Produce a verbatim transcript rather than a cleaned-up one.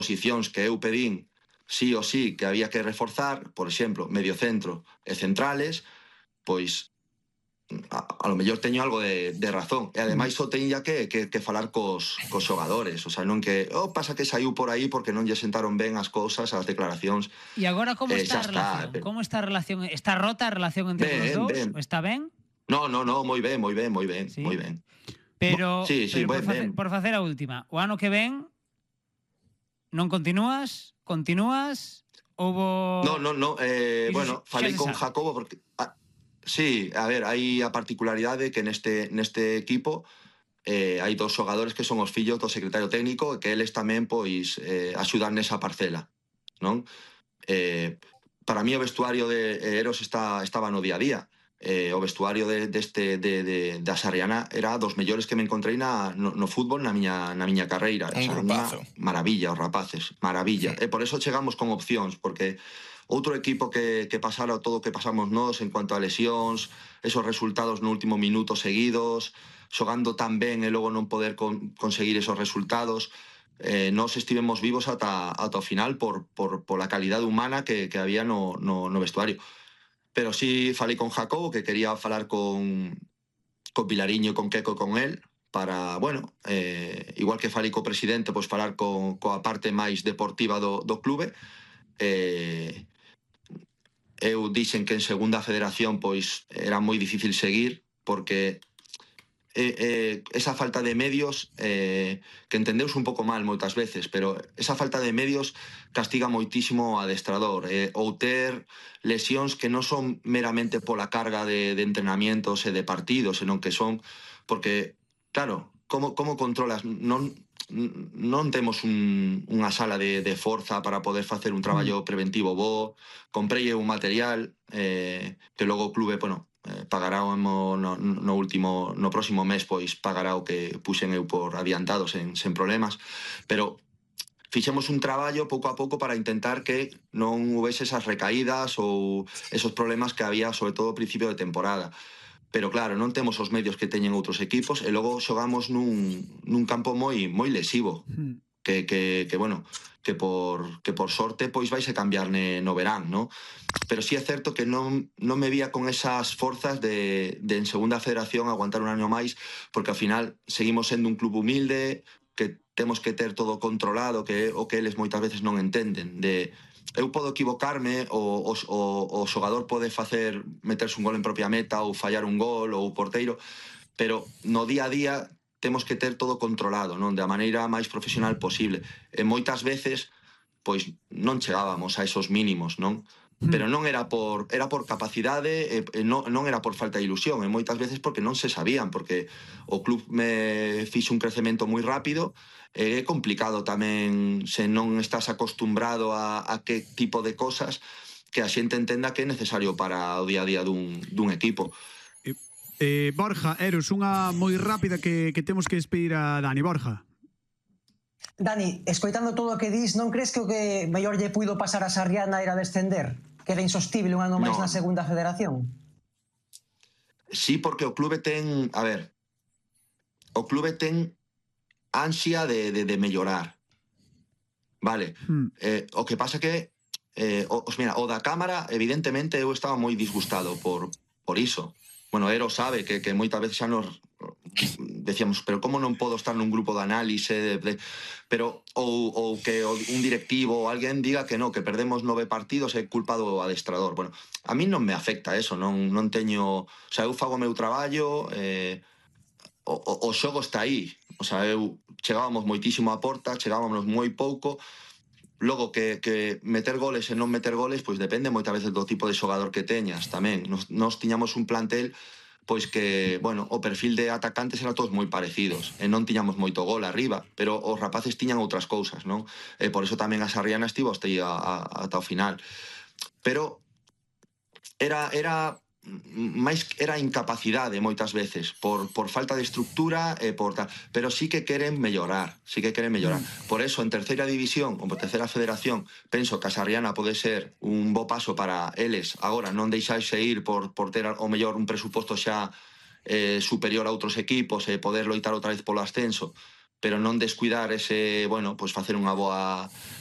posicións que eu pedín sí ou sí que había que reforzar, por exemplo, mediocentro e centrales, pois a, a lo mellor teño algo de, de razón. E ademais só teña que, que, que falar cos, cos xogadores, o sea, non que oh, pasa que saiu por aí porque non lle sentaron ben as cousas, as declaracións. E agora como eh, está a relación? está, Como está a relación? Está rota a relación entre ben, os dous? Ben. Está ben? No, no, no, moi ben, moi ben, moi ben, ¿Sí? moi ben. Pero, sí, sí, pero ben, por, facer, ben. por facer a última, o ano que ven non continúas? Continúas? Houbo... No, no, no, eh, Iso bueno, falei con sabe. Jacobo porque... Ah, sí, a ver, hai a particularidade que neste, neste equipo eh, hai dos xogadores que son os fillos do secretario técnico e que eles tamén, pois, eh, axudan nesa parcela, non? Eh, para mí o vestuario de Eros está, estaba no día a día. Eh, o vestuario de, deste, de, de, de Sarriana era dos mellores que me encontrei na, no, no fútbol na miña, na miña carreira. Un o sea, grupazo. Maravilla, os rapaces, maravilla. Sí. E por eso chegamos con opcións, porque outro equipo que, que pasara todo o que pasamos nós en cuanto a lesións, esos resultados no último minuto seguidos, xogando tan ben e logo non poder con, conseguir esos resultados, eh, nós estivemos vivos ata, ata o final por, por, por la calidad humana que, que había no, no, no vestuario. Pero sí falei con Jacobo que quería falar con, con Pilariño e con Queco e con él para, bueno, eh, igual que falei co presidente, pois falar con, coa parte máis deportiva do, do clube. Eh, eu dixen que en segunda federación pois era moi difícil seguir porque Eh, eh, esa falta de medios eh, que entendeus un pouco mal moitas veces, pero esa falta de medios castiga moitísimo o adestrador, eh, ou ter lesións que non son meramente pola carga de, de entrenamientos e de partidos, senón que son porque, claro, como, como controlas? Non, non temos un, unha sala de, de forza para poder facer un traballo preventivo bo, comprei un material eh, que logo o clube, bueno, Eh, pagará no, no último no próximo mes, pois pagará o que puxen eu por adiantado sen, sen problemas, pero fixemos un traballo pouco a pouco para intentar que non houvese esas recaídas ou esos problemas que había sobre todo ao principio de temporada. Pero claro, non temos os medios que teñen outros equipos e logo xogamos nun, nun campo moi moi lesivo que, que, que bueno, que por, que por sorte pois vais a cambiar ne, no verán, no? Pero sí é certo que non, non me vía con esas forzas de, de en segunda federación aguantar un año máis, porque ao final seguimos sendo un club humilde, que temos que ter todo controlado, que o que eles moitas veces non entenden, de eu podo equivocarme, o, o, o, o xogador pode facer, meterse un gol en propia meta ou fallar un gol ou o porteiro, pero no día a día temos que ter todo controlado, non? Da maneira máis profesional posible. E moitas veces, pois non chegábamos a esos mínimos, non? Pero non era por era por capacidade, e, e non, non era por falta de ilusión, e moitas veces porque non se sabían, porque o club me fixo un crecemento moi rápido, e é complicado tamén se non estás acostumbrado a, a que tipo de cosas que a xente entenda que é necesario para o día a día dun, dun equipo. Eh, Borja, Eros, unha moi rápida que, que temos que despedir a Dani. Borja. Dani, escoitando todo o que dis, non crees que o que mellor lle puido pasar a Sarriana era descender? Que era insostible un ano máis no. na segunda federación? Sí, porque o clube ten... A ver, o clube ten ansia de, de, de mellorar. Vale. Hmm. Eh, o que pasa que... Eh, os, mira, o da cámara, evidentemente, eu estaba moi disgustado por, por iso. Bueno, Ero sabe que, que moitas veces xa nos decíamos, pero como non podo estar nun grupo de análise, de, de, pero ou, ou que un directivo ou alguén diga que no, que perdemos nove partidos é culpa do adestrador. Bueno, a mí non me afecta eso, non, non teño... O sea, eu fago o meu traballo, eh, o, o, o xogo está aí. O sea, eu chegábamos moitísimo a porta, chegábamos moi pouco. Logo, que, que meter goles e non meter goles, pois depende moitas veces do tipo de xogador que teñas tamén. Nos, nos tiñamos un plantel pois que, bueno, o perfil de atacantes eran todos moi parecidos e non tiñamos moito gol arriba, pero os rapaces tiñan outras cousas, non? E por iso tamén a Sarriana estivo hasta aí a, a, ata o final. Pero era... era máis era incapacidade moitas veces por, por falta de estructura e por tal, pero sí que queren mellorar, sí que queren mellorar. Por eso en terceira división ou por terceira federación penso que a Sarriana pode ser un bo paso para eles agora non deixarse ir por, por ter o mellor un presuposto xa eh, superior a outros equipos e poder loitar outra vez polo ascenso, pero non descuidar ese, bueno, pois facer unha boa